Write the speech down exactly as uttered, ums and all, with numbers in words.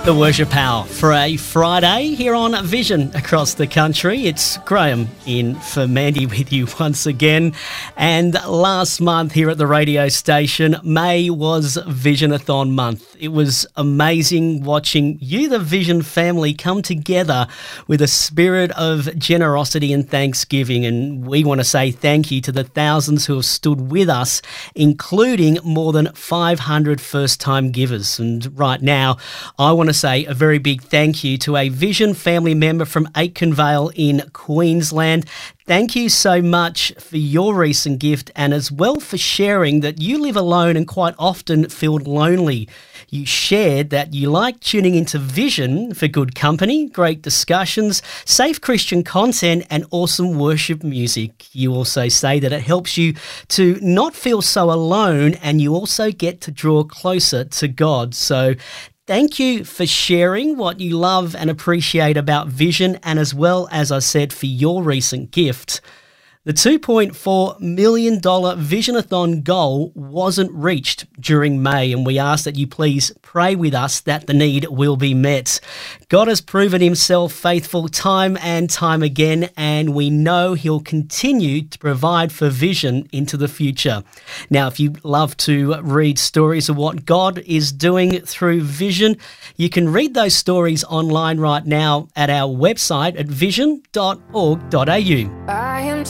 The Worship Hour for a Friday here on Vision across the country. It's Graham in for Mandy with you once again. And last month here at the radio station, May was Visionathon month. It was amazing watching you, the Vision family, come together with a spirit of generosity and thanksgiving. And we want to say thank you to the thousands who have stood with us, including more than five hundred first-time givers. And right now, I want to say a very big thank you to a Vision family member from Aitken Vale in Queensland. Thank you so much for your recent gift and as well for sharing that you live alone and quite often feel lonely. You shared that you like tuning into Vision for good company, great discussions, safe Christian content and awesome worship music. You also say that it helps you to not feel so alone and you also get to draw closer to God. So thank you for sharing what you love and appreciate about Vision and as well, as I said, for your recent gift. The two point four million dollars Visionathon goal wasn't reached during May, and we ask that you please pray with us that the need will be met. God has proven himself faithful time and time again, and we know he'll continue to provide for Vision into the future. Now, if you love to read stories of what God is doing through Vision, you can read those stories online right now at our website at vision dot org dot a u. I am